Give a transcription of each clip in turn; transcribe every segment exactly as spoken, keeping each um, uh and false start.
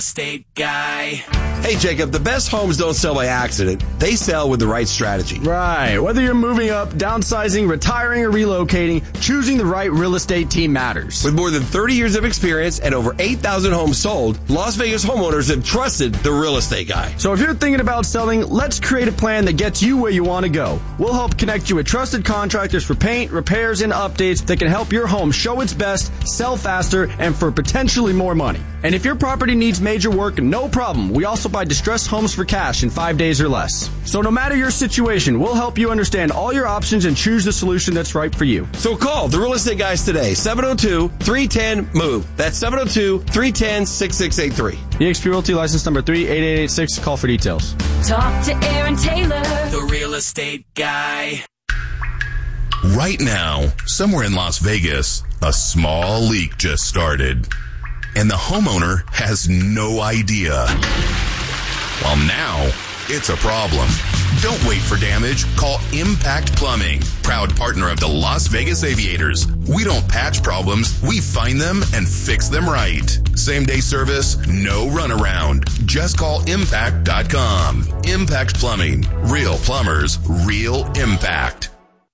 Estate Guy. Hey, Jacob, the best homes don't sell by accident. They sell with the right strategy. Right. Whether you're moving up, downsizing, retiring, or relocating, choosing the right real estate team matters. With more than thirty years of experience and over eight thousand homes sold, Las Vegas homeowners have trusted the Real Estate Guy. So if you're thinking about selling, let's create a plan that gets you where you want to go. We'll help connect you with trusted contractors for paint, repairs, and updates that can help your home show its best, sell faster, and for potentially more money. And if your property needs major work, no problem. We also buy distressed homes for cash in five days or less. So no matter your situation, we'll help you understand all your options and choose the solution that's right for you. So call the Real Estate Guys today, seven oh two, three one oh, M O V E. That's seven oh two, three one oh, six six eight three. E X P Realty license number three eight eight eight six. Call for details. Talk to Aaron Taylor, the Real Estate Guy. Right now, somewhere in Las Vegas, a small leak just started. And the homeowner has no idea. Well, now it's a problem. Don't wait for damage. Call Impact Plumbing, proud partner of the Las Vegas Aviators. We don't patch problems. We find them and fix them right. Same day service, no runaround. Just call impact dot com. Impact Plumbing. Real plumbers, real impact.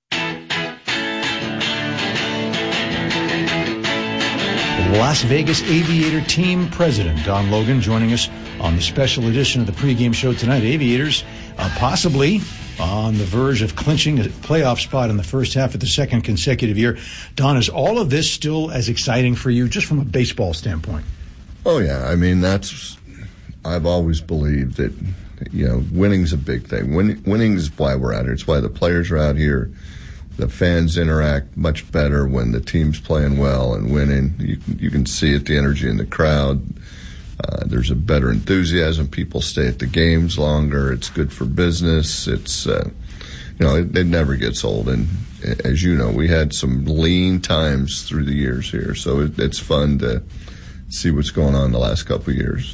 Las Vegas Aviator Team President Don Logan joining us on the special edition of the pregame show tonight. Aviators uh, possibly on the verge of clinching a playoff spot in the first half of the second consecutive year. Don, is all of this still as exciting for you just from a baseball standpoint? Oh, yeah. I mean, that's – I've always believed that, you know, winning's a big thing. Win, winning is why we're out here. It's why the players are out here. The fans interact much better when the team's playing well and winning. You can, you can see it, the energy in the crowd. Uh, there's a better enthusiasm. People stay at the games longer. It's good for business. It's, uh, you know, it, it never gets old. And as you know, we had some lean times through the years here. So it, it's fun to see what's going on the last couple of years.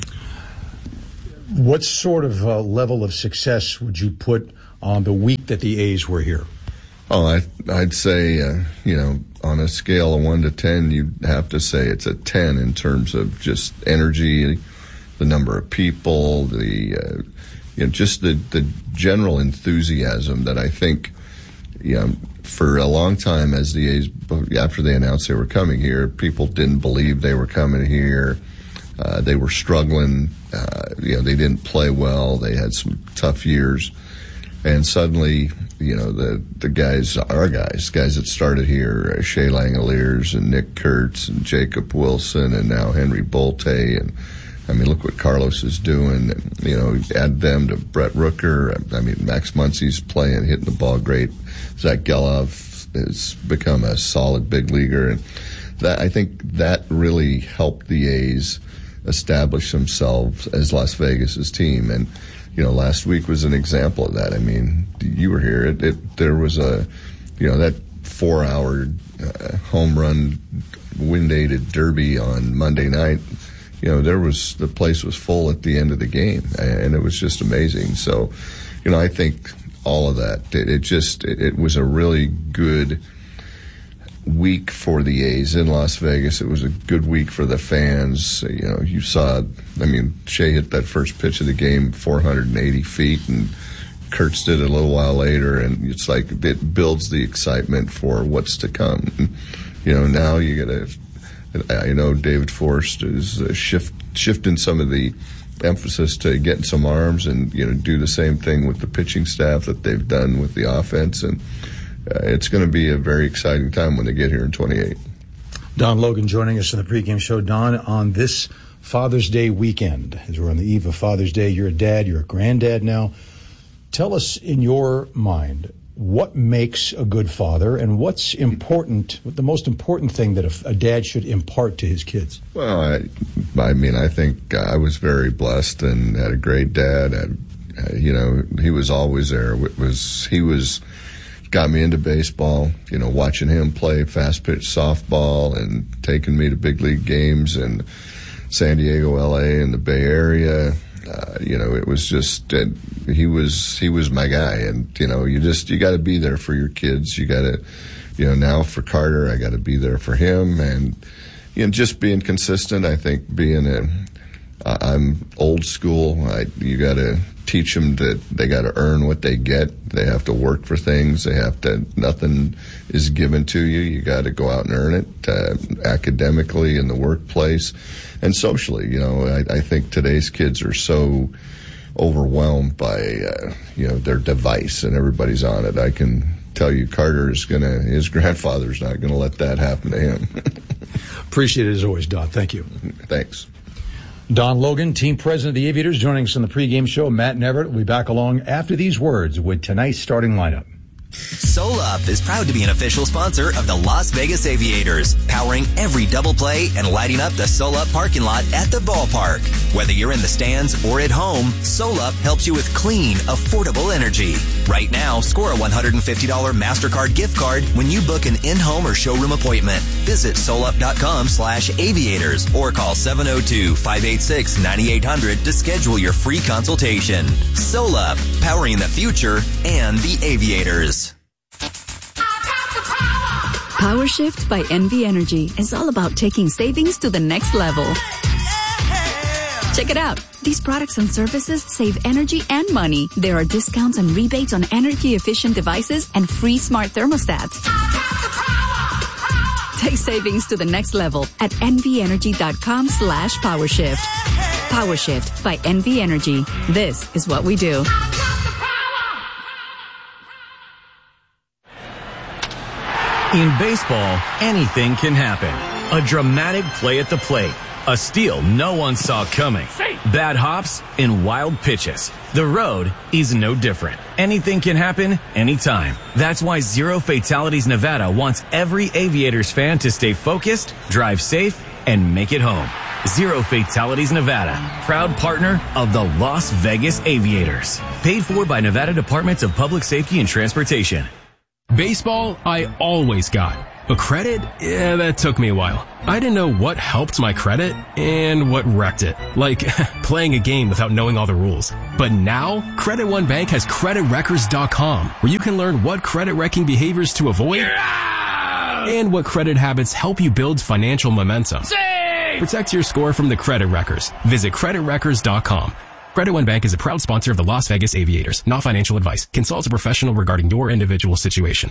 What sort of uh, level of success would you put on the week that the A's were here? Oh, I, I'd say, uh, you know, on a scale of one to ten, you'd have to say it's a ten in terms of just energy, the number of people, the, uh, you know, just the, the general enthusiasm that I think, you know, for a long time as the A's, after they announced they were coming here, people didn't believe they were coming here. Uh, they were struggling. Uh, you know, they didn't play well. They had some tough years. And suddenly, you know, the, the guys, our guys, guys that started here, uh, Shea Langoliers and Nick Kurtz and Jacob Wilson and now Henry Bolte. And, I mean, look what Carlos is doing. And, you know, add them to Brett Rooker. I mean, Max Muncy's playing, hitting the ball great. Zach Gelof has become a solid big leaguer. And that, I think that really helped the A's establish themselves as Las Vegas's team. And, you know, last week was an example of that. I mean, you were here. It, it there was a, you know, that four-hour uh, home run wind-aided derby on Monday night. You know, there was the place was full at the end of the game, and it was just amazing. So, you know, I think all of that. It, it just it, it was a really good week for the A's in Las Vegas. It was a good week for the fans. You know, you saw, I mean, Shea hit that first pitch of the game four hundred eighty feet, and Kurtz did it a little while later, and it's like it builds the excitement for what's to come. And, you know, now you got to, I know David Forst is uh, shift, shifting some of the emphasis to getting some arms and, you know, do the same thing with the pitching staff that they've done with the offense. And Uh, it's going to be a very exciting time when they get here in twenty-eight. Don Logan joining us in the pregame show. Don, on this Father's Day weekend, as we're on the eve of Father's Day, you're a dad, you're a granddad now. Tell us, in your mind, what makes a good father and what's important, what the most important thing that a, a dad should impart to his kids? Well, I, I mean, I think I was very blessed and had a great dad. Had, uh, you know, he was always there. It was he was. Got me into baseball, you know, watching him play fast pitch softball and taking me to big league games in San Diego, L A, and the Bay Area. Uh, you know, it was just, uh, he was, he was my guy. And, you know, you just, you got to be there for your kids. You got to, you know, now for Carter, I got to be there for him. And, you know, just being consistent, I think being a, I'm old school. I, you got to teach them that they got to earn what they get. They have to work for things. They have to, nothing is given to you. You got to go out and earn it, uh, academically, in the workplace, and socially. You know, I, I think today's kids are so overwhelmed by, uh, you know, their device, and everybody's on it. I can tell you Carter is going to, his grandfather's not going to let that happen to him. Appreciate it as always, Don. Thank you. Thanks. Don Logan, team president of the Aviators, joining us on the pregame show. Matt and Everett will be back along after these words with tonight's starting lineup. SolUp is proud to be an official sponsor of the Las Vegas Aviators, powering every double play and lighting up the SolUp parking lot at the ballpark. Whether you're in the stands or at home, SolUp helps you with clean, affordable energy. Right now, score a one hundred fifty dollars MasterCard gift card when you book an in-home or showroom appointment. Visit solup.com slash aviators or call seven oh two, five eight six, nine eight hundred to schedule your free consultation. SolUp, powering the future and the Aviators. Power Shift by N V Energy is all about taking savings to the next level. Check it out. These products and services save energy and money. There are discounts and rebates on energy-efficient devices and free smart thermostats. Take savings to the next level at nvenergy.com slash powershift. PowerShift by N V Energy. This is what we do. In baseball, anything can happen. A dramatic play at the plate, a steal no one saw coming, bad hops, and wild pitches. The road is no different. Anything can happen anytime. That's why Zero Fatalities Nevada wants every Aviators fan to stay focused, drive safe, and make it home. Zero Fatalities Nevada, proud partner of the Las Vegas Aviators. Paid for by Nevada Departments of Public Safety and Transportation. Baseball, I always got. But credit, yeah, that took me a while. I didn't know what helped my credit and what wrecked it. Like playing a game without knowing all the rules. But now, Credit One Bank has credit wreckers dot com, where you can learn what credit wrecking behaviors to avoid yeah! and what credit habits help you build financial momentum. Safe! Protect your score from the credit wreckers. Visit credit wreckers dot com. Credit One Bank is a proud sponsor of the Las Vegas Aviators. Not financial advice. Consult a professional regarding your individual situation.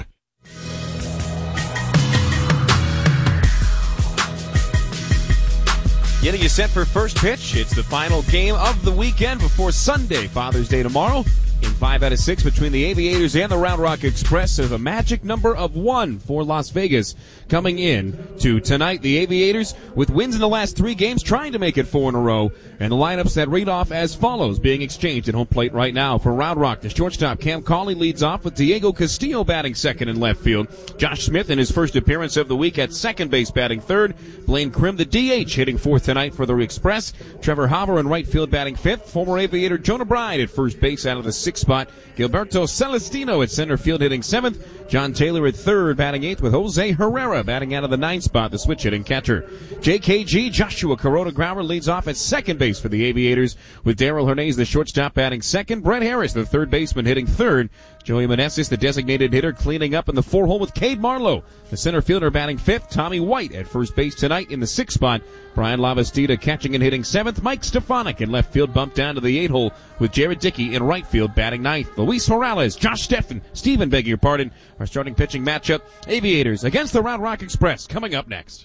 Getting you set for first pitch. It's the final game of the weekend before Sunday, Father's Day tomorrow. In five out of six between the Aviators and the Round Rock Express, there's a magic number of one for Las Vegas coming in to tonight. The Aviators, with wins in the last three games, trying to make it four in a row. And the lineups that read off as follows, being exchanged at home plate right now. For Round Rock, the shortstop Cam Cauley leads off with Diego Castillo batting second in left field. Josh Smith in his first appearance of the week at second base batting third. Blaine Krim, the D H, hitting fourth tonight for the Express. Trevor Haver in right field batting fifth. Former Aviator Jonah Bride at first base out of the sixth spot. Gilberto Celestino at center field hitting seventh. John Taylor at third batting eighth with Jose Herrera batting out of the ninth spot, the switch hitting catcher. J K G Joshua Corona Grauer leads off at second base for the Aviators with Darrell Hernandez, the shortstop, batting second. Brett Harris, the third baseman, hitting third. Joey Meneses, the designated hitter, cleaning up in the four hole with Cade Marlowe, the center fielder, batting fifth. Tommy White at first base tonight in the sixth spot. Brian Lavastida catching and hitting seventh. Mike Stefanik in left field bumped down to the eight hole with Jared Dickey in right field batting ninth. Luis Morales, Josh Steffen, Steven, beg your pardon, our starting pitching matchup. Aviators against the Round Rock Express coming up next.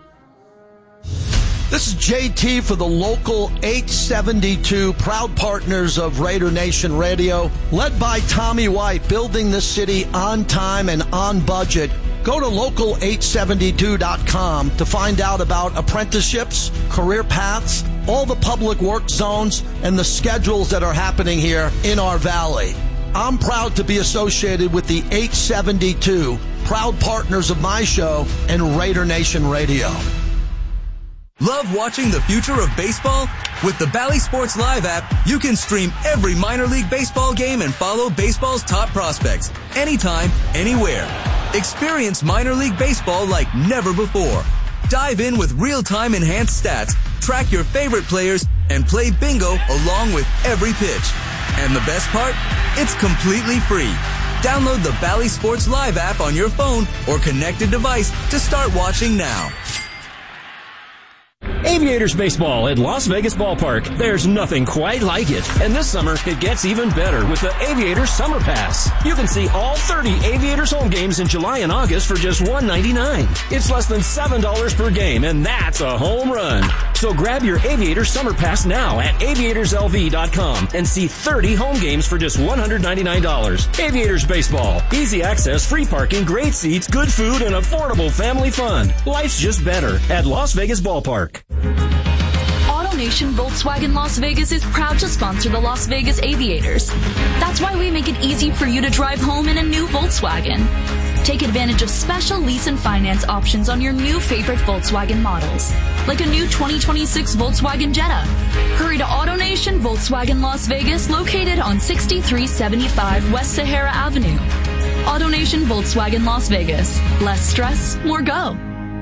This is J T for the local eight seventy-two, proud partners of Raider Nation Radio, led by Tommy White, building the city on time and on budget. Go to local eight seventy-two dot com to find out about apprenticeships, career paths, all the public work zones, and the schedules that are happening here in our valley. I'm proud to be associated with the eight seventy-two, proud partners of my show and Raider Nation Radio. Love watching the future of baseball? With the Bally Sports Live app, you can stream every minor league baseball game and follow baseball's top prospects anytime, anywhere. Experience minor league baseball like never before. Dive in with real-time enhanced stats, track your favorite players, and play bingo along with every pitch. And the best part? It's completely free. Download the Bally Sports Live app on your phone or connected device to start watching now. Aviators baseball at Las Vegas Ballpark. There's nothing quite like it. And this summer, it gets even better with the Aviators Summer Pass. You can see all thirty Aviators home games in July and August for just one dollar and ninety-nine cents. It's less than seven dollars per game, and that's a home run. So grab your Aviators Summer Pass now at aviators l v dot com and see thirty home games for just one hundred ninety-nine dollars. Aviators baseball. Easy access, free parking, great seats, good food, and affordable family fun. Life's just better at Las Vegas Ballpark. AutoNation Volkswagen Las Vegas is proud to sponsor the Las Vegas Aviators. That's why we make it easy for you to drive home in a new Volkswagen. Take advantage of special lease and finance options on your new favorite Volkswagen models, like a new twenty twenty-six Volkswagen Jetta. Hurry to AutoNation Volkswagen Las Vegas, located on sixty-three seventy-five West Sahara Avenue. AutoNation Volkswagen Las Vegas. Less stress, more go.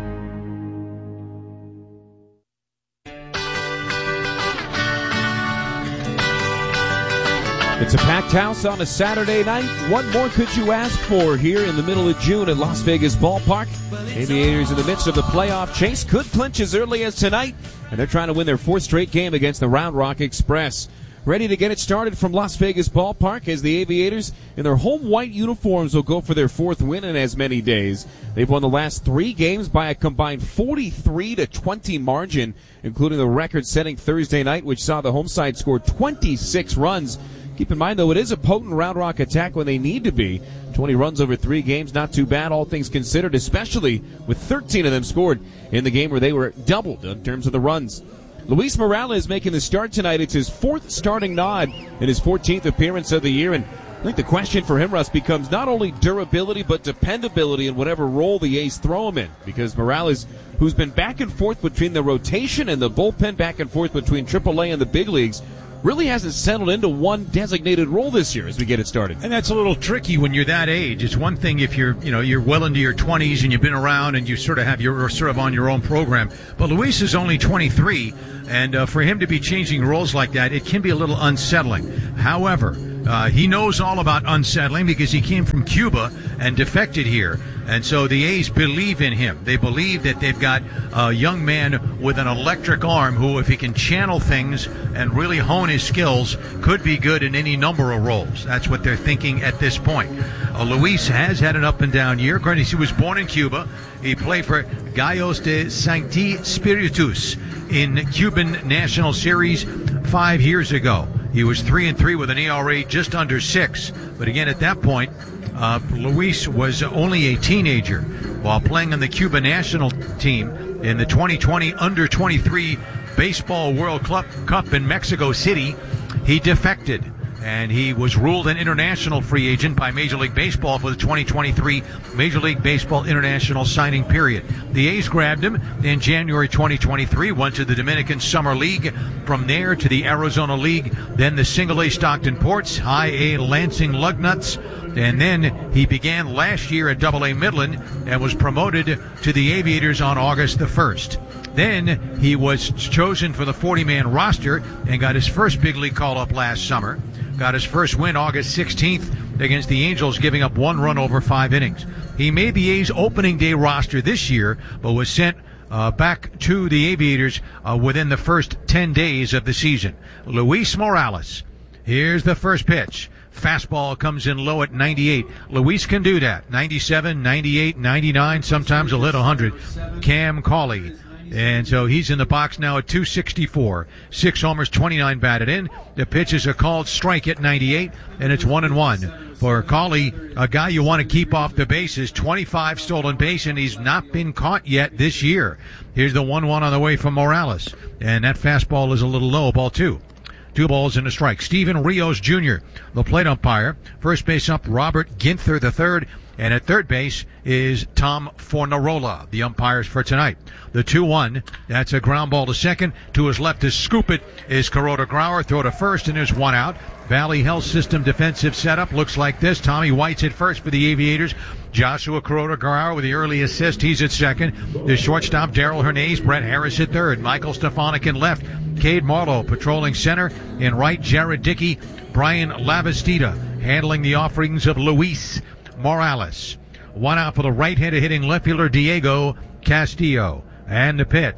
It's a packed house on a Saturday night. What more could you ask for here in the middle of June at Las Vegas Ballpark? Aviators in the midst of the playoff chase could clinch as early as tonight, and they're trying to win their fourth straight game against the Round Rock Express. Ready to get it started from Las Vegas Ballpark as the Aviators in their home white uniforms will go for their fourth win in as many days. They've won the last three games by a combined forty-three to twenty margin, including the record-setting Thursday night, which saw the home side score twenty-six runs. Keep in mind, though, it is a potent Round Rock attack when they need to be. twenty runs over three games, not too bad, all things considered, especially with thirteen of them scored in the game where they were doubled in terms of the runs. Luis Morales making the start tonight. It's his fourth starting nod in his fourteenth appearance of the year. And I think the question for him, Russ, becomes not only durability but dependability in whatever role the A's throw him in. Because Morales, who's been back and forth between the rotation and the bullpen, back and forth between triple A and the big leagues, really hasn't settled into one designated role this year as we get it started. And that's a little tricky when you're that age. It's one thing if you're, you know, you're well into your twenties and you've been around and you sort of have your, sort of on your own program. But Luis is only twenty-three, and uh, for him to be changing roles like that, it can be a little unsettling. However, Uh, he knows all about unsettling because he came from Cuba and defected here. And so the A's believe in him. They believe that they've got a young man with an electric arm who, if he can channel things and really hone his skills, could be good in any number of roles. That's what they're thinking at this point. Uh, Luis has had an up-and-down year. Granted, he was born in Cuba. He played for Gallos de Sancti Spiritus in Cuban National Series five years ago. He was three and three with an E R A just under six. But again, at that point, uh, Luis was only a teenager while playing on the Cuba national team in the twenty twenty under twenty-three Baseball World Cup in Mexico City. He defected, and he was ruled an international free agent by Major League Baseball for the twenty twenty-three Major League Baseball international signing period. The A's grabbed him in January twenty twenty-three, went to the Dominican Summer League, from there to the Arizona League, then the Single A Stockton Ports, High A Lansing Lugnuts, and then he began last year at Double A Midland and was promoted to the Aviators on August the first. Then he was chosen for the forty-man roster and got his first big league call-up last summer. Got his first win August sixteenth against the Angels, giving up one run over five innings. He made the A's opening day roster this year, but was sent uh, back to the Aviators uh, within the first ten days of the season. Luis Morales. Here's the first pitch. Fastball comes in low at ninety-eight. Luis can do that. ninety-seven, ninety-eight, ninety-nine, sometimes a little hundred. Cam Cauley. And so he's in the box now at two sixty-four. Six homers, twenty-nine batted in. The pitches are called strike at ninety-eight, and it's one and one. For Cauley, a guy you want to keep off the bases, twenty-five stolen base, and he's not been caught yet this year. Here's the one one on the way from Morales. And that fastball is a little low, ball two. Two balls and a strike. Steven Rios Junior, the plate umpire. First base up, Robert Ginther the third. And at third base is Tom Fornarola, the umpires for tonight. The two one, that's a ground ball to second. To his left to scoop it is Kuroda Grauer. Throw to first, and there's one out. Valley Health System defensive setup looks like this. Tommy White's at first for the Aviators. Joshua Kuroda Grauer with the early assist. He's at second. The shortstop, Darrell Hernandez. Brett Harris at third. Michael Stefanik in left. Cade Marlowe patrolling center. In right, Jared Dickey. Brian Lavastida handling the offerings of Luis Morales. One out for the right-hander hitting left fielder Diego Castillo. And the pitch.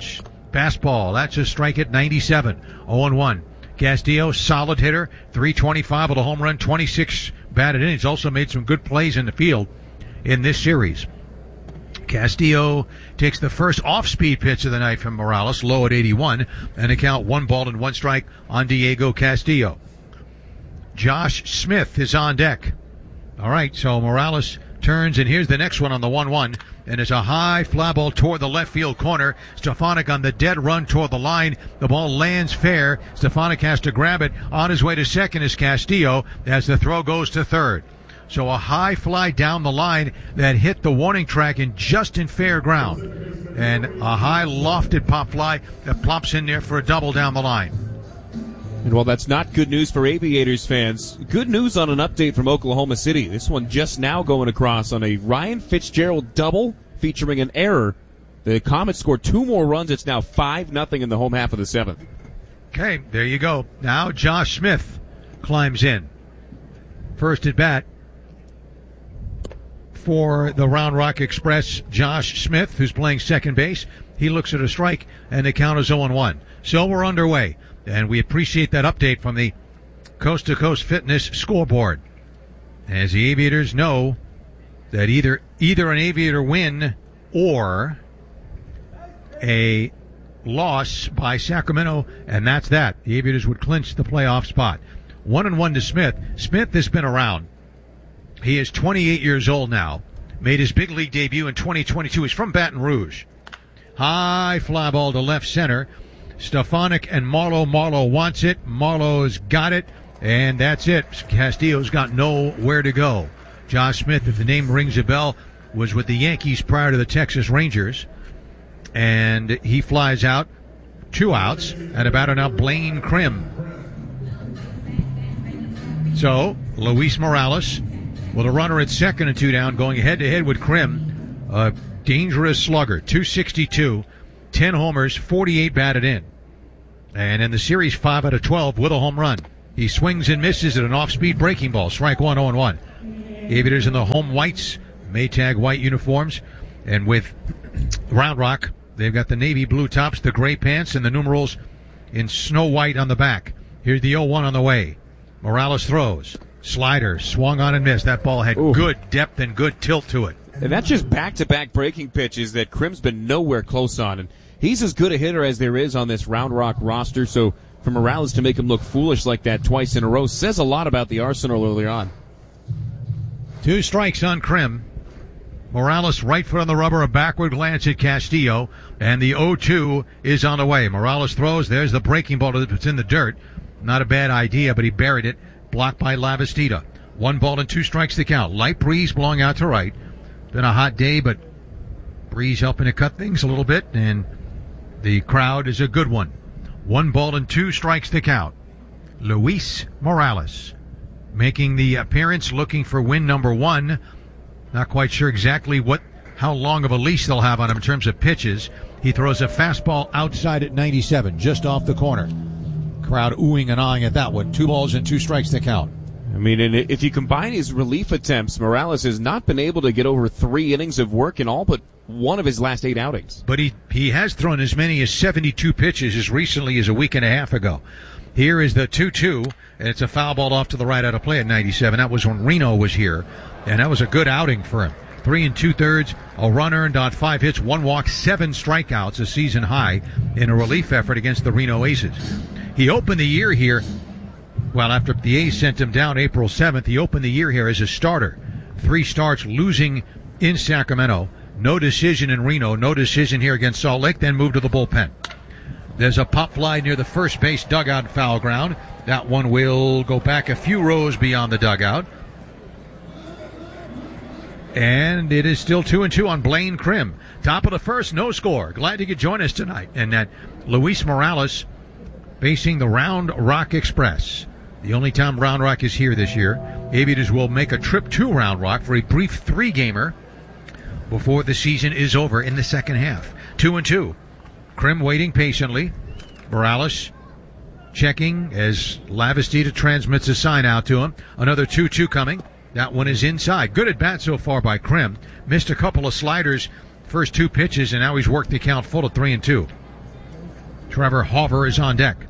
Fastball, that's a strike at ninety-seven. oh and one. Castillo, solid hitter, three twenty-five with a home run, twenty-six batted in. He's also made some good plays in the field in this series. Castillo takes the first off-speed pitch of the night from Morales, low at eighty-one, and a count one ball and one strike on Diego Castillo. Josh Smith is on deck. All right, so Morales turns, and here's the next one on the one one, and it's a high fly ball toward the left field corner. Stefanik on the dead run toward the line. The ball lands fair. Stefanik has to grab it. On his way to second is Castillo as the throw goes to third. So a high fly down the line that hit the warning track and just in fair ground. And a high lofted pop fly that plops in there for a double down the line. And while that's not good news for Aviators fans, good news on an update from Oklahoma City. This one just now going across on a Ryan Fitzgerald double featuring an error. The Comets scored two more runs. It's now five nothing in the home half of the seventh. Okay, there you go. Now Josh Smith climbs in. First at bat for the Round Rock Express, Josh Smith, who's playing second base. He looks at a strike, and the count is oh and one. So we're underway, and we appreciate that update from the Coast to Coast Fitness scoreboard. As the Aviators know that either either an Aviator win or a loss by Sacramento, and that's that. The Aviators would clinch the playoff spot. One and one to Smith. Smith has been around. He is twenty-eight years old now. Made his big league debut in twenty twenty-two. He's from Baton Rouge. High fly ball to left center. Stefanik and Marlowe. Marlowe wants it. Marlowe's got it. And that's it. Castillo's got nowhere to go. Josh Smith, if the name rings a bell, was with the Yankees prior to the Texas Rangers. And he flies out. Two outs. And about now Blaine Krim. So, Luis Morales with a runner at second and two down, going head-to-head with Krim. A dangerous slugger, two sixty-two, ten homers, forty-eight batted in. And in the series, five out of twelve with a home run. He swings and misses at an off-speed breaking ball. Strike one, oh and one. Aviators in the home whites, Maytag white uniforms. And with Round Rock, they've got the navy blue tops, the gray pants, and the numerals in snow white on the back. Here's the oh one on the way. Morales throws. Slider swung on and missed. That ball had Ooh. good depth and good tilt to it. And that's just back-to-back breaking pitches that Krim's been nowhere close on. And he's as good a hitter as there is on this Round Rock roster. So for Morales to make him look foolish like that twice in a row says a lot about the Arsenal early on. Two strikes on Krim. Morales right foot on the rubber, a backward glance at Castillo, and the oh two is on the way. Morales throws. There's the breaking ball that's in the dirt. Not a bad idea, but he buried it. Blocked by Lavastida. One ball and two strikes to count. Light breeze blowing out to right. Been a hot day, but breeze helping to cut things a little bit, and the crowd is a good one. One ball and two strikes to count. Luis Morales making the appearance, looking for win number one. Not quite sure exactly what, how long of a leash they'll have on him in terms of pitches. He throws a fastball outside at ninety-seven, just off the corner. Crowd oohing and ahhing at that one. Two balls and two strikes to count. I mean, and if you combine his relief attempts, Morales has not been able to get over three innings of work in all but one of his last eight outings. But he, he has thrown as many as seventy-two pitches as recently as a week and a half ago. Here is the two two, and it's a foul ball off to the right out of play at ninety-seven. That was when Reno was here, and that was a good outing for him. Three and two-thirds, a run earned on five hits, one walk, seven strikeouts, a season high in a relief effort against the Reno Aces. He opened the year here, well, after the A's sent him down April seventh, he opened the year here as a starter. Three starts, losing in Sacramento. No decision in Reno, no decision here against Salt Lake, then moved to the bullpen. There's a pop fly near the first base dugout foul ground. That one will go back a few rows beyond the dugout. And it is still two and two on Blaine Krim. Top of the first, no score. Glad you could join us tonight. And that Luis Morales facing the Round Rock Express. The only time Round Rock is here this year. Aviators will make a trip to Round Rock for a brief three-gamer before the season is over in the second half. Two and two. Krim waiting patiently. Morales checking as Lavastida transmits a sign out to him. Another two two coming. That one is inside. Good at bat so far by Krim. Missed a couple of sliders first two pitches, and now he's worked the count full of three and two. Trevor Hauver is on deck.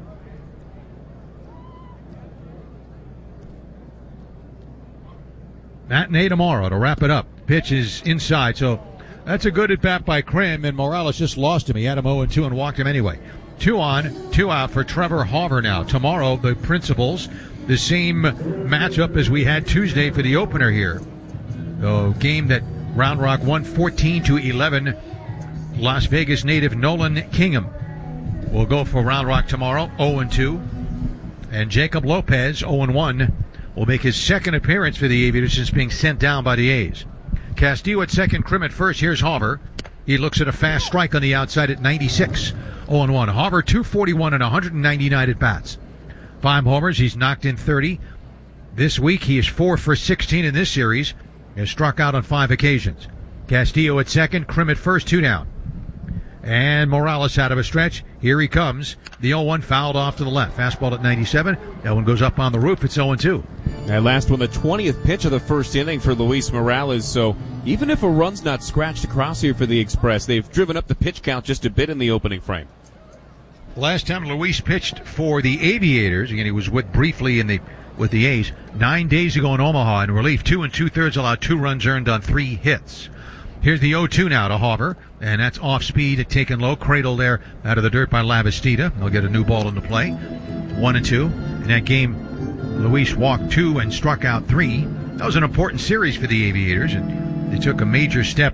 Matinee tomorrow to wrap it up. Pitch is inside, so that's a good at-bat by Krim, and Morales just lost him. He had him oh and two and walked him anyway. Two on, two out for Trevor Hauver now. Tomorrow, the Principals, the same matchup as we had Tuesday for the opener here. The game that Round Rock won fourteen to eleven. Las Vegas native Nolan Kingham will go for Round Rock tomorrow, oh and two. And Jacob Lopez, oh and one, will make his second appearance for the Aviators since being sent down by the A's. Castillo at second, Krim at first. Here's Hauver. He looks at a fast strike on the outside at ninety-six. oh and one. Hauver, two forty-one and one ninety-nine at bats. Five homers. He's knocked in thirty. This week, he is four for sixteen in this series. He has struck out on five occasions. Castillo at second, Krim at first, two down. And Morales out of a stretch. Here he comes. The oh one fouled off to the left. Fastball at ninety-seven. That one goes up on the roof. It's oh and two. That last one, the twentieth pitch of the first inning for Luis Morales. So even if a run's not scratched across here for the Express, they've driven up the pitch count just a bit in the opening frame. Last time Luis pitched for the Aviators, again, he was with briefly in the with the A's, nine days ago in Omaha in relief. Two and two-thirds allowed, two runs earned on three hits. Here's the oh two now to Hauver, and that's off speed, taken low, cradle there out of the dirt by Lavastida. They'll get a new ball into play. One and two. In that game, Luis walked two and struck out three. That was an important series for the Aviators, and they took a major step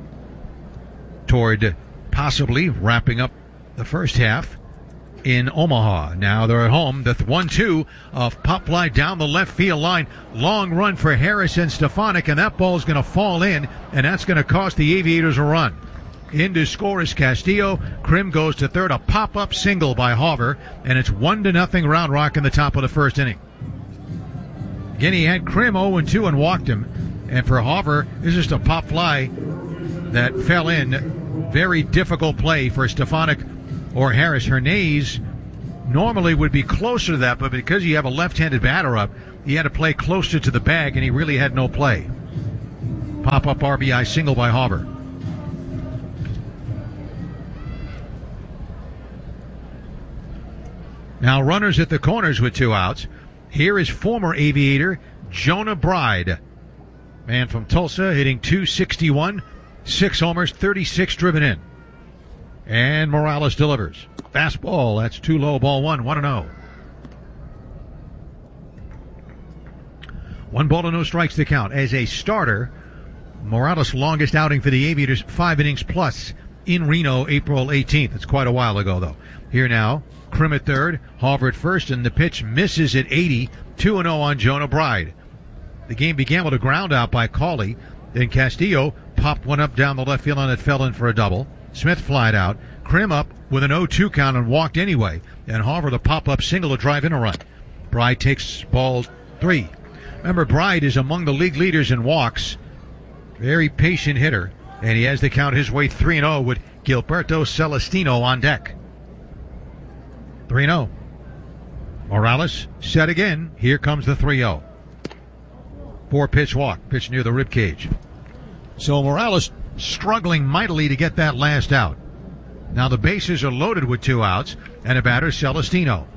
toward possibly wrapping up the first half in Omaha. Now they're at home. The one two of pop fly down the left field line. Long run for Harris and Stefanik, and that ball is going to fall in, and that's going to cost the Aviators a run. In to score is Castillo. Krim goes to third. A pop-up single by Hauver, and it's one to nothing Round Rock in the top of the first inning. Again, he had Krim oh and two and walked him. And for Hauver, this is just a pop fly that fell in. Very difficult play for Stefanik or Harris. Hernandez normally would be closer to that, but because you have a left-handed batter up, he had to play closer to the bag, and he really had no play. Pop-up R B I single by Hauver. Now runners at the corners with two outs. Here is former Aviator Jonah Bride. Man from Tulsa hitting two sixty-one, six homers, thirty-six driven in. And Morales delivers. Fastball, that's too low, ball one, one and oh. One ball to no strikes to count. As a starter, Morales' longest outing for the Aviators, five innings plus in Reno, April eighteenth. It's quite a while ago, though. Here now, Krim at third, Hauver at first, and the pitch misses at eighty, two and oh on Jonah Bride. The game began with a ground out by Cawley. Then Castillo popped one up down the left field and it fell in for a double. Smith flied out. Krim up with an oh two count and walked anyway. And Hauver the pop-up single to drive in a run. Bride takes ball three. Remember, Bride is among the league leaders in walks. Very patient hitter. And he has to count his way three and oh with Gilberto Celestino on deck. three and oh. Morales set again. Here comes the three oh. Four-pitch walk. Pitch near the ribcage. So Morales struggling mightily to get that last out. Now the bases are loaded with two outs and a batter, Celestino.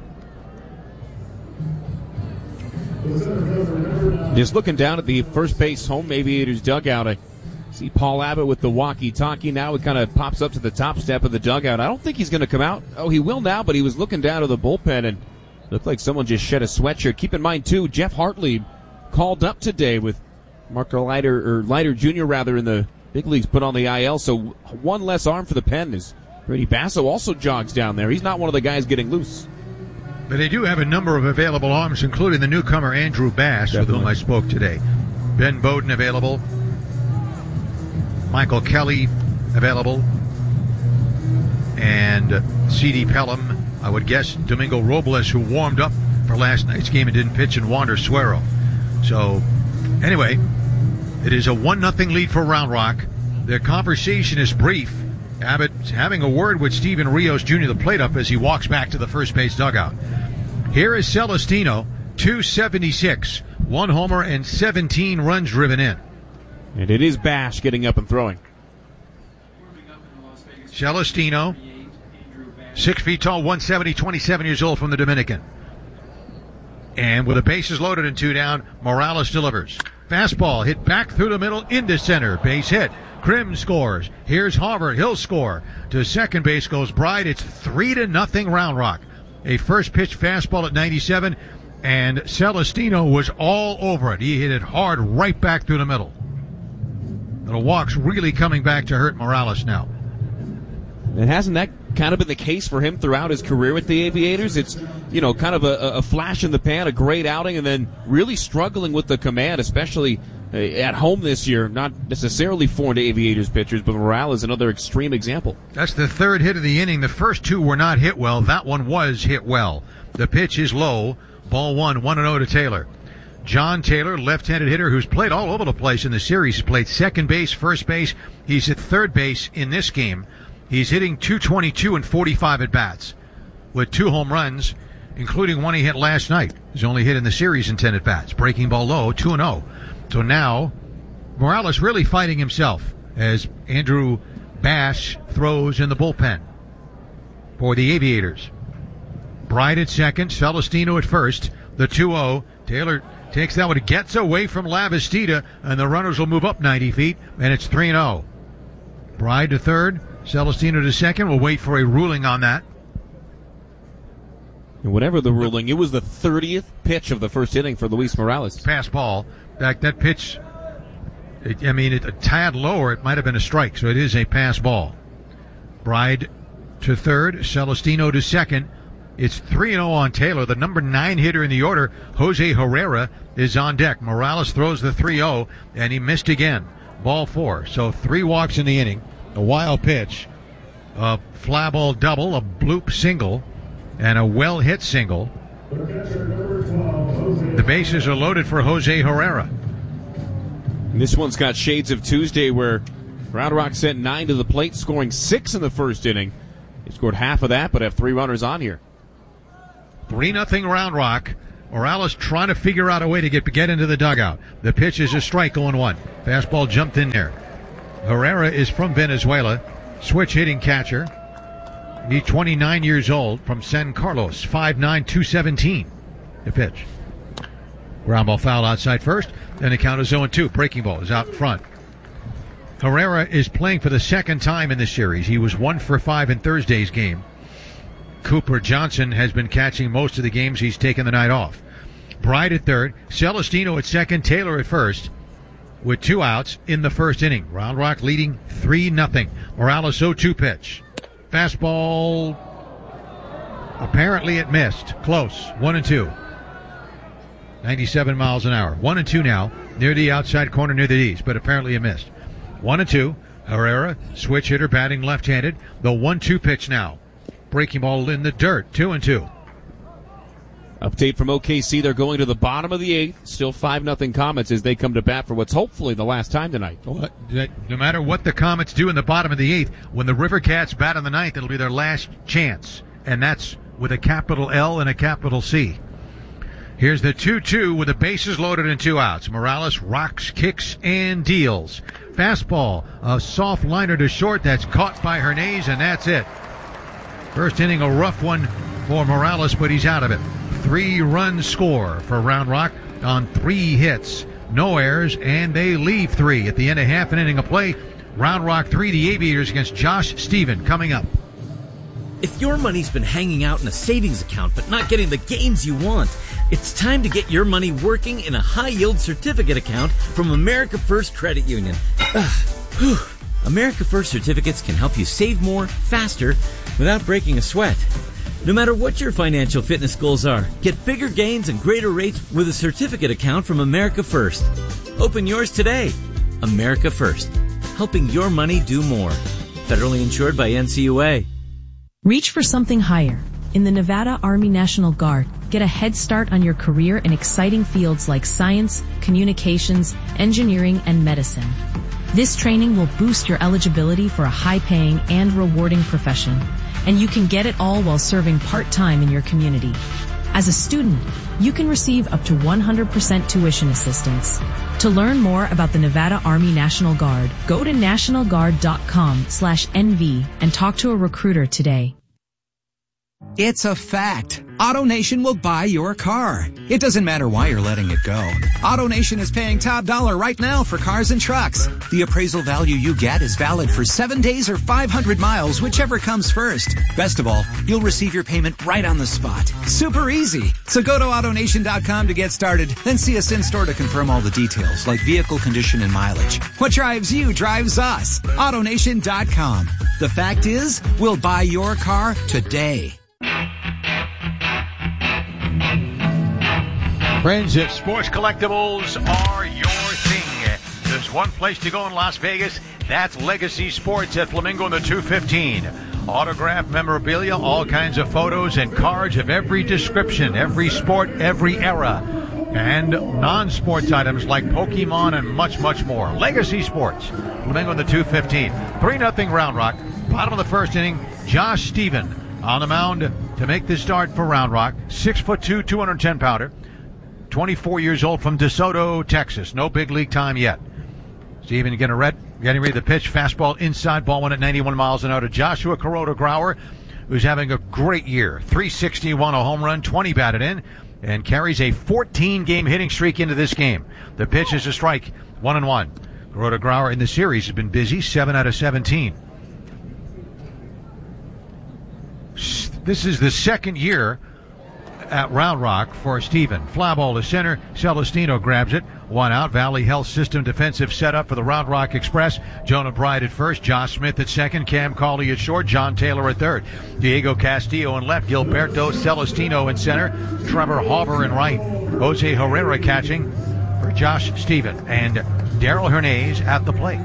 Just looking down at the first base home Aviators dugout, I see Paul Abbott with the walkie-talkie. Now it kind of pops up to the top step of the dugout. I don't think he's going to come out. Oh, he will now, but he was looking down to the bullpen and looked like someone just shed a sweatshirt. Keep in mind, too, Jeff Hartley called up today with Marco Leiter, or Leiter Junior rather, in the big leagues put on the I L, so one less arm for the pen. Is Brady Basso also jogs down there. He's not one of the guys getting loose. But they do have a number of available arms, including the newcomer Andrew Bass, Definitely. with whom I spoke today. Ben Bowden available. Michael Kelly available. And C D Pelham, I would guess Domingo Robles, who warmed up for last night's game and didn't pitch, and Wander Suero. So, anyway, it is a one nothing lead for Round Rock. Their conversation is brief. Abbott's having a word with Steven Rios Junior, the plate up, as he walks back to the first base dugout. Here is Celestino, two seventy-six, one homer and seventeen runs driven in. And it is Bash getting up and throwing. Celestino Six feet tall, one seventy, twenty-seven years old from the Dominican. And with the bases loaded and two down, Morales delivers. Fastball hit back through the middle into center. Base hit. Krim scores. Here's Harvard. He'll score. To second base goes Bride. It's three to nothing Round Rock. A first pitch fastball at ninety-seven, and Celestino was all over it. He hit it hard right back through the middle. The walk's really coming back to hurt Morales now. And hasn't that kind of been the case for him throughout his career with the Aviators? It's, you know, kind of a, a flash in the pan, a great outing, and then really struggling with the command, especially at home this year. Not necessarily foreign to Aviators pitchers, but Morales is another extreme example. That's the third hit of the inning. The first two were not hit well. That one was hit well. The pitch is low. Ball one, one and oh to Taylor. John Taylor, left-handed hitter who's played all over the place in the series. He's played second base, first base. He's at third base in this game. He's hitting two twenty-two and forty-five at-bats with two home runs, including one he hit last night. He's only hit in the series in ten at-bats. Breaking ball low, two and oh. So now, Morales really fighting himself as Andrew Bash throws in the bullpen for the Aviators. Bride at second, Celestino at first. The two oh. Taylor takes that one, gets away from Lavastida, and the runners will move up ninety feet, and it's three and oh. Bride to third, Celestino to second. We'll wait for a ruling on that. And whatever the ruling, it was the thirtieth pitch of the first inning for Luis Morales. Pass ball. That, that pitch, it, I mean, it, a tad lower, it might have been a strike, so it is a pass ball. Bride to third, Celestino to second. It's three and oh on Taylor. The number nine hitter in the order, Jose Herrera, is on deck. Morales throws the three oh, and he missed again. Ball four. So three walks in the inning, a wild pitch, a fly ball double, a bloop single, and a well-hit single. The bases are loaded for Jose Herrera. And this one's got shades of Tuesday, where Round Rock sent nine to the plate, scoring six in the first inning. He scored half of that, but have three runners on here. three nothing Round Rock. Morales trying to figure out a way to get get into the dugout. The pitch is a strike, oh and one. Fastball jumped in there. Herrera is from Venezuela. Switch hitting catcher. He's twenty-nine years old, from San Carlos. five nine, two seventeen. The pitch. Ground ball foul outside first. Then the count is oh and two. Breaking ball is out front. Herrera is playing for the second time in the series. He was one for five in Thursday's game. Cooper Johnson has been catching most of the games. He's taken the night off. Bride at third, Celestino at second, Taylor at first, with two outs in the first inning. Round Rock leading three nothing. Morales oh two pitch. Fastball, apparently it missed. Close, one and two. ninety-seven miles an hour. One and two now, near the outside corner, near the D's, but apparently it missed. One and two. Herrera, switch hitter, batting left-handed. The one two pitch now. Breaking ball in the dirt, two and two. Update from O K C, they're going to the bottom of the eighth. Still five nothing Comets as they come to bat for what's hopefully the last time tonight. No matter what the Comets do in the bottom of the eighth, when the River Cats bat in the ninth, it'll be their last chance. And that's with a capital L and a capital C. Here's the two two with the bases loaded and two outs. Morales rocks, kicks, and deals. Fastball, a soft liner to short. That's caught by Hernandez, and that's it. First inning, a rough one for Morales, but he's out of it. Three-run score for Round Rock on three hits. No errors, and they leave three. At the end of half an inning of play, Round Rock three, the Aviators against Josh Stephen coming up. If your money's been hanging out in a savings account but not getting the gains you want, it's time to get your money working in a high-yield certificate account from America First Credit Union. America First certificates can help you save more, faster, without breaking a sweat. No matter what your financial fitness goals are, get bigger gains and greater rates with a certificate account from America First. Open yours today. America First, helping your money do more. Federally insured by N C U A. Reach for something higher. In the Nevada Army National Guard, get a head start on your career in exciting fields like science, communications, engineering, and medicine. This training will boost your eligibility for a high-paying and rewarding profession, and you can get it all while serving part-time in your community. As a student, you can receive up to one hundred percent tuition assistance. To learn more about the Nevada Army National Guard, go to national guard dot com slash N V and talk to a recruiter today. It's a fact. AutoNation will buy your car. It doesn't matter why you're letting it go. AutoNation is paying top dollar right now for cars and trucks. The appraisal value you get is valid for seven days or five hundred miles, whichever comes first. Best of all, you'll receive your payment right on the spot. Super easy. So go to AutoNation dot com to get started, then see us in-store to confirm all the details, like vehicle condition and mileage. What drives you drives us. AutoNation dot com. The fact is, we'll buy your car today. Friends, if sports collectibles are your thing, there's one place to go in Las Vegas. That's Legacy Sports at Flamingo in the two fifteen. Autographed memorabilia, all kinds of photos and cards of every description, every sport, every era, and non-sports items like Pokemon and much, much more. Legacy Sports, Flamingo in the two fifteen. three nothing Round Rock. Bottom of the first inning, Josh Stephen on the mound to make the start for Round Rock. Six foot two, two hundred ten pounder. twenty-four years old from DeSoto, Texas. No big league time yet. Stephen getting ready, getting ready to pitch. Fastball inside, ball one at ninety-one miles an hour to Joshua Kuroda Grauer, who's having a great year. three sixty-one, a home run, twenty batted in, and carries a fourteen-game hitting streak into this game. The pitch is a strike, one and one. Kuroda Grauer in the series has been busy, seven out of seventeen. This is the second year at Round Rock for Stephen. Fly ball to center. Celestino grabs it. One out. Valley Health System defensive setup for the Round Rock Express. Jonah Bride at first. Josh Smith at second. Cam Cauley at short. John Taylor at third. Diego Castillo in left. Gilberto Celestino in center. Trevor Hauber in right. Jose Herrera catching for Josh Stephen. And Daryl Hernandez at the plate.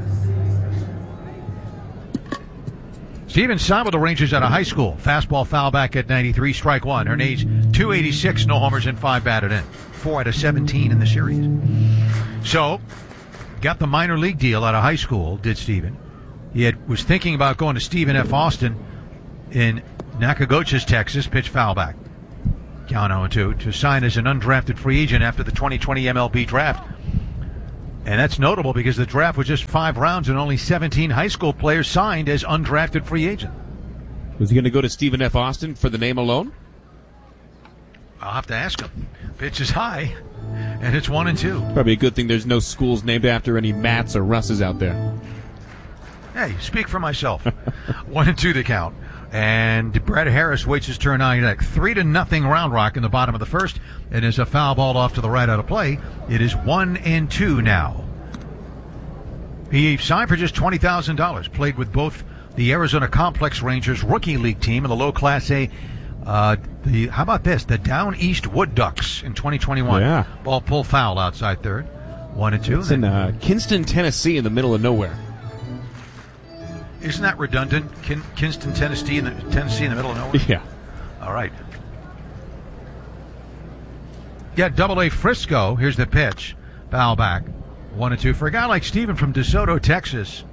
Stephen signed with the Rangers out of high school. Fastball foul back at ninety-three, strike one. Hernandez, two eighty-six, no homers and five batted in. Four out of seventeen in the series. So, got the minor league deal out of high school, did Stephen. He had, was thinking about going to Stephen F. Austin in Nacogdoches, Texas, pitch foul back. Count oh and two, to sign as an undrafted free agent after the twenty twenty M L B draft. And that's notable because the draft was just five rounds and only seventeen high school players signed as undrafted free agents. Was he going to go to Stephen F. Austin for the name alone? I'll have to ask him. Pitch is high, and it's one and two. Probably a good thing there's no schools named after any Matts or Russes out there. Hey, speak for myself. One and two the count. And Brett Harris waits his turn on deck. Three to nothing Round Rock in the bottom of the first. And as a foul ball off to the right out of play, it is one and two now. He signed for just twenty thousand dollars. Played with both the Arizona Complex Rangers rookie league team and the low class A. Uh, the how about this? The Down East Wood Ducks in twenty twenty-one. Yeah. Ball pull foul outside third. One and two. It's in uh, Kinston, Tennessee, in the middle of nowhere. Isn't that redundant? Kin- Kinston, Tennessee, in the Tennessee in the middle of nowhere. Yeah. All right. Yeah, Double A Frisco. Here's the pitch. Foul back. One and two for a guy like Stephen from DeSoto, Texas.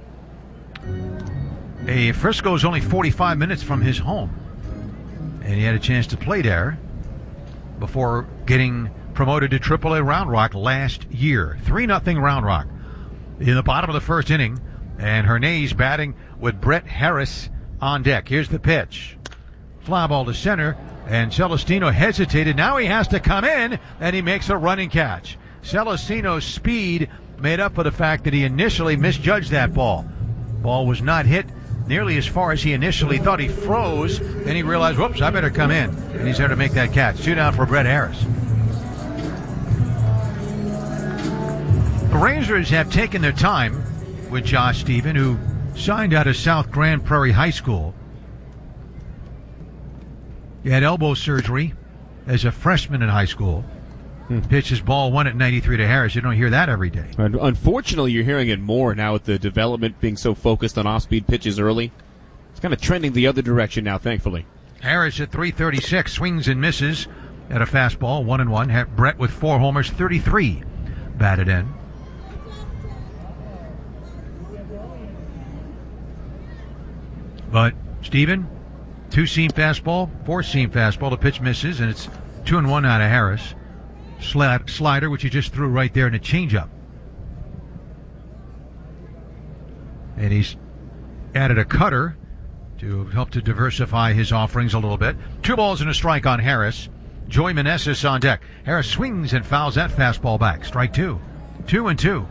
A Frisco is only forty-five minutes from his home, and he had a chance to play there before getting promoted to triple A Round Rock last year. Three nothing Round Rock in the bottom of the first inning, and Hernandez batting with Brett Harris on deck. Here's the pitch. Fly ball to center, and Celestino hesitated. Now he has to come in, and he makes a running catch. Celestino's speed made up for the fact that he initially misjudged that ball. Ball was not hit nearly as far as he initially thought. He froze, then he realized, whoops, I better come in. And he's there to make that catch. Two down for Brett Harris. The Rangers have taken their time with Josh Stephen, who signed out of South Grand Prairie High School. He had elbow surgery as a freshman in high school. Hmm. Pitches ball one at ninety-three to Harris. You don't hear that every day. Unfortunately, you're hearing it more now with the development being so focused on off-speed pitches early. It's kind of trending the other direction now, thankfully. Harris at three thirty-six, swings and misses at a fastball, one and one. Brett with four homers, thirty-three batted in. But Stephen, two-seam fastball, four-seam fastball. The pitch misses, and it's two and one out of Harris. Slid, slider, which he just threw right there, and a changeup. And he's added a cutter to help to diversify his offerings a little bit. Two balls and a strike on Harris. Joey Meneses on deck. Harris swings and fouls that fastball back. Strike two. Two and two.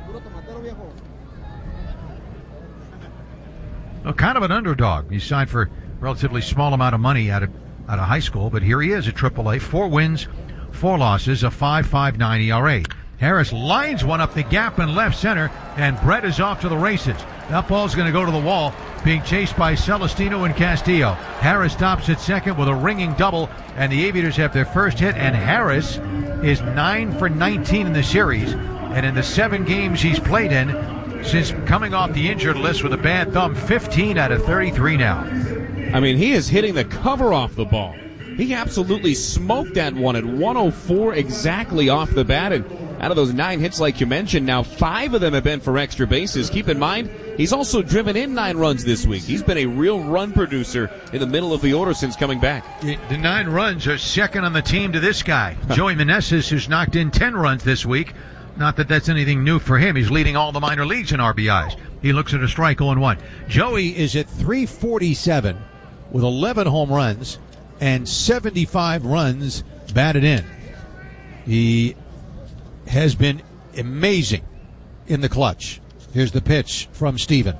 Well, kind of an underdog. He signed for a relatively small amount of money out of, out of high school, but here he is at triple A. Four wins, four losses, a five point five nine E R A. Harris lines one up the gap in left center, and Brett is off to the races. That ball's going to go to the wall, being chased by Celestino and Castillo. Harris stops at second with a ringing double, and the Aviators have their first hit, and Harris is nine for nineteen in the series, and in the seven games he's played in, since coming off the injured list with a bad thumb, fifteen out of thirty-three now. I mean, he is hitting the cover off the ball. He absolutely smoked that one at one oh four exactly off the bat, and out of those nine hits, like you mentioned, now five of them have been for extra bases. Keep in mind, he's also driven in nine runs this week. He's been a real run producer in the middle of the order since coming back. The nine runs are second on the team to this guy, Joey Meneses, who's knocked in ten runs this week. Not that that's anything new for him. He's leading all the minor leagues in R B Is. He looks at a strike oh and one. Joey is at three forty-seven with eleven home runs and seventy-five runs batted in. He has been amazing in the clutch. Here's the pitch from Steven.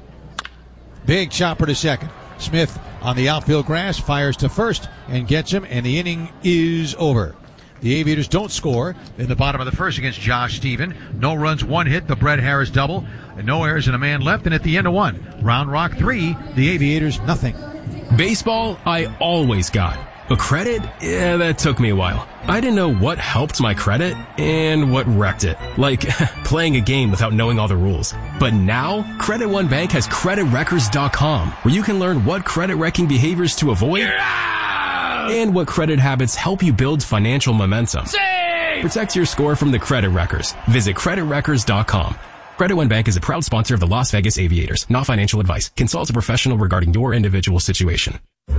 Big chopper to second. Smith on the outfield grass fires to first and gets him, and the inning is over. The Aviators don't score in the bottom of the first against Josh Steven. No runs, one hit, the Brett Harris double, and no errors and a man left, and at the end of one. Round Rock three, the Aviators nothing. Baseball, I always got. But credit? Yeah, that took me a while. I didn't know what helped my credit and what wrecked it. Like playing a game without knowing all the rules. But now, Credit One Bank has credit records dot com, where you can learn what credit wrecking behaviors to avoid and what credit habits help you build financial momentum. Save! Protect your score from the credit wreckers. Visit credit records dot com. Credit One Bank is a proud sponsor of the Las Vegas Aviators. Not financial advice. Consult a professional regarding your individual situation.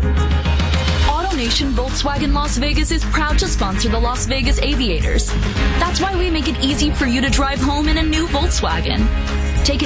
AutoNation Volkswagen Las Vegas is proud to sponsor the Las Vegas Aviators. That's why we make it easy for you to drive home in a new Volkswagen.